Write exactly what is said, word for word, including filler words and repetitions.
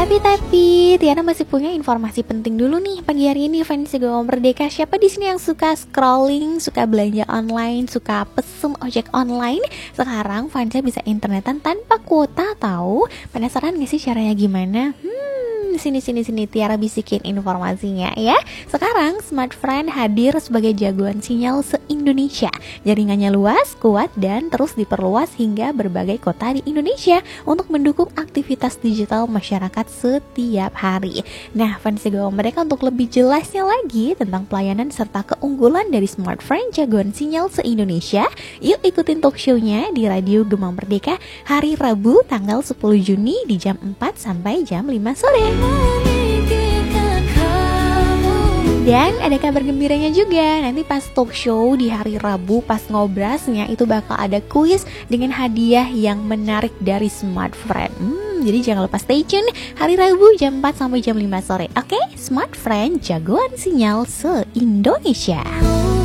Tapi-tapi Tiana masih punya informasi penting dulu nih pagi hari ini, fans Gawa Merdeka. Siapa di sini yang suka scrolling, suka belanja online, suka pesen ojek online? Sekarang fansnya bisa internetan tanpa kuota tahu. Penasaran gak sih caranya gimana? Hmm, sini sini sini Tiara bisikin informasinya ya. Sekarang Smartfren hadir sebagai jagoan sinyal se-Indonesia. Jaringannya luas, kuat, dan terus diperluas hingga berbagai kota di Indonesia untuk mendukung aktivitas digital masyarakat setiap hari. Nah, fans Gawa Merdeka, untuk lebih jelasnya lagi tentang pelayanan serta keunggulan dari Smartfren jagoan sinyal se-Indonesia, yuk ikutin talk show-nya di Radio Gema Merdeka hari Rabu tanggal sepuluh Juni di jam empat sampai jam lima sore. Dan ada kabar gembiranya juga, nanti pas talk show di hari Rabu pas ngobrasnya itu bakal ada kuis dengan hadiah yang menarik dari Smartfren. Hmm, jadi jangan lupa stay tune hari Rabu jam empat sampai jam lima sore. Oke, Smartfren jagoan sinyal se-Indonesia.